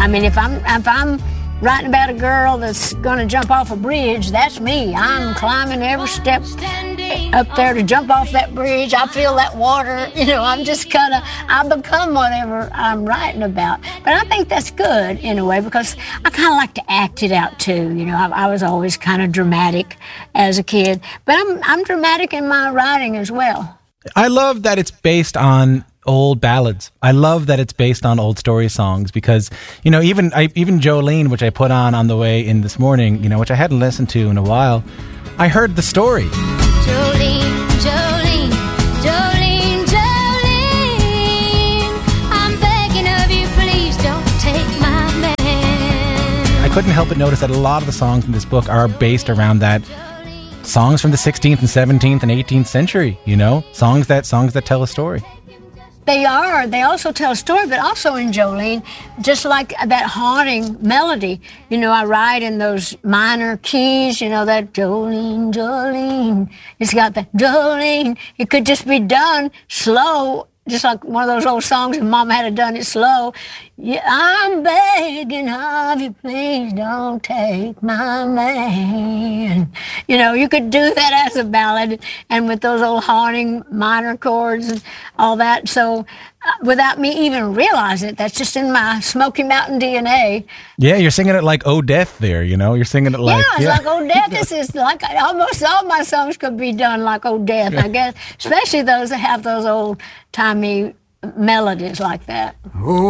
I mean, if I'm writing about a girl that's going to jump off a bridge, that's me. I'm climbing every step up there to jump off that bridge. I feel that water. I'm just I become whatever I'm writing about. But I think that's good in a way, because I kind of like to act it out too. I was always kind of dramatic as a kid, but I'm dramatic in my writing as well. I love that it's based on old ballads. I love that it's based on old story songs, because even Jolene, which I put on the way in this morning, which I hadn't listened to in a while, I heard the story. Jolene, Jolene, Jolene, Jolene, I'm begging of you, please don't take my man. I couldn't help but notice that a lot of the songs in this book are based around that. Songs from the 16th and 17th and 18th century, songs that tell a story. They are. They also tell a story, but also in Jolene, just like that haunting melody. I write in those minor keys, that Jolene, Jolene. It's got that Jolene. It could just be done slow, just like one of those old songs, and Mama had done it slow. Yeah, I'm begging of you, please don't take my man. You could do that as a ballad, and with those old haunting minor chords and all that. So without me even realizing it, that's just in my Smoky Mountain DNA. Yeah, you're singing it like Oh Death there, You're singing it like... Yeah, it's like Oh Death. This is like almost all my songs could be done like Oh Death, I guess. Especially those that have those old-timey melodies like that.